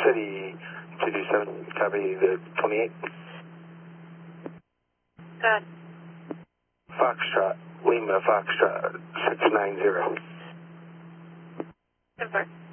City 227, copy the 28. Good. Foxtrot, Lima Foxtrot 690. Confirm.